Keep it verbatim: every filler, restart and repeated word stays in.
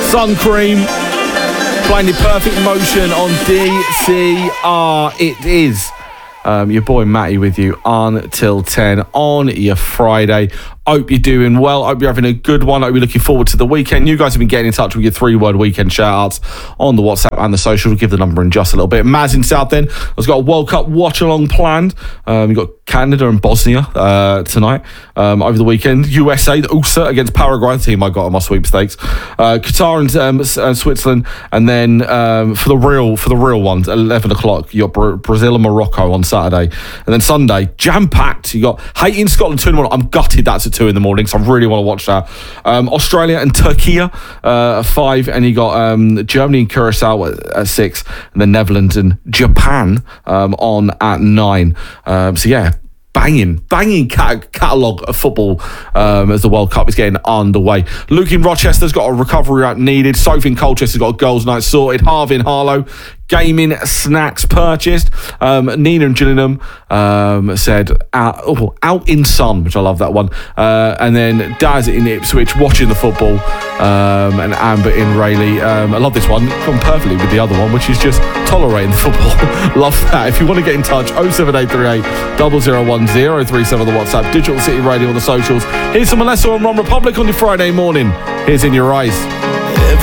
Sun Cream, playing the Perfect Motion on D C R. It is um, your boy Matty with you until ten on your Friday. Hope you're doing well. Hope you're having a good one. Hope you're looking forward to the weekend. You guys have been getting in touch with your three-word weekend shout-outs on the WhatsApp and the social. We'll give the number in just a little bit. Maz in Southend has got a World Cup watch-along planned. Um, you've got Canada and Bosnia uh, tonight um, over the weekend. U S A, the U S A against Paraguay, the team I got on my sweepstakes. Uh, Qatar and um, uh, Switzerland, and then um, for the real for the real ones, at eleven o'clock, you got Bra- Brazil and Morocco on Saturday, and then Sunday, jam-packed. You got Haiti and Scotland two in the morning. I'm gutted that's at two in the morning, so I really want to watch that. Um, Australia and Turkey uh, at five, and you got um, Germany and Curacao at, at six, and then Netherlands and Japan um, on at nine. Um, so yeah. Banging, banging cat- catalogue of football um, as the World Cup is getting underway. Luke in Rochester's got a recovery route needed. Sophie in Colchester's got a girls' night sorted. Harvey in Harlow, gaming snacks purchased. Um, Nina in Gillingham um, said out, oh, out in sun, which I love that one. Uh, and then Daz in Ipswich watching the football. Um, and Amber in Rayleigh. Um, I love this one. Gone perfectly with the other one, which is just tolerating the football. Love that. If you want to get in touch, oh seven eight three eight, zero zero one zero three seven on the WhatsApp, Digital City Radio on the socials. Here's some Melissa and Ron Republic on your Friday morning. Here's In Your Eyes.